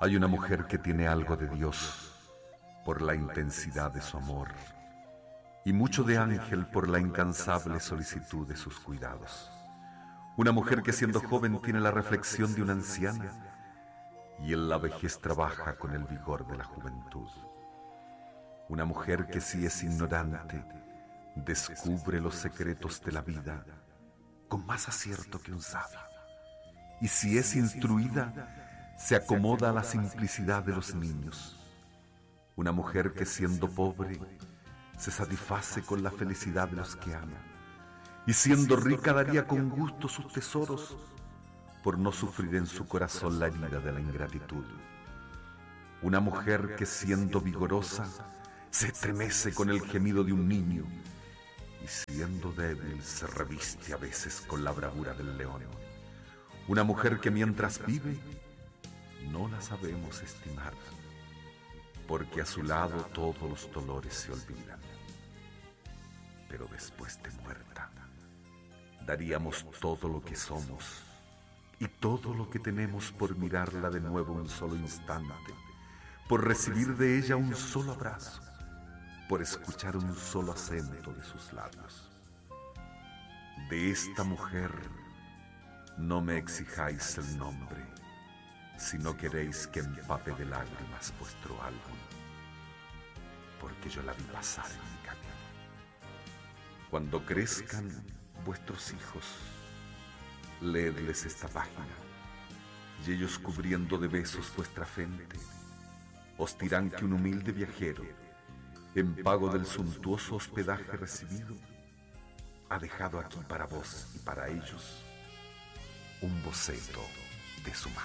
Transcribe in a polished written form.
Hay una mujer que tiene algo de Dios por la intensidad de su amor y mucho de ángel por la incansable solicitud de sus cuidados. Una mujer que siendo joven tiene la reflexión de una anciana y en la vejez trabaja con el vigor de la juventud. Una mujer que si es ignorante descubre los secretos de la vida con más acierto que un sabio, y si es instruida se acomoda a la simplicidad de los niños. Una mujer que siendo pobre se satisface con la felicidad de los que ama, y siendo rica daría con gusto sus tesoros por no sufrir en su corazón la herida de la ingratitud. Una mujer que siendo vigorosa se estremece con el gemido de un niño, y siendo débil se reviste a veces con la bravura del león. Una mujer que mientras vive no la sabemos estimar, porque a su lado todos los dolores se olvidan. Pero después de muerta, daríamos todo lo que somos y todo lo que tenemos por mirarla de nuevo un solo instante, por recibir de ella un solo abrazo, por escuchar un solo acento de sus labios. De esta mujer no me exijáis el nombre, si no queréis que empape de lágrimas vuestro álbum, porque yo la vi pasar en mi camino. Cuando crezcan vuestros hijos, leedles esta página, y ellos cubriendo de besos vuestra frente, os dirán que un humilde viajero, en pago del suntuoso hospedaje recibido, ha dejado aquí para vos y para ellos un boceto de su mano.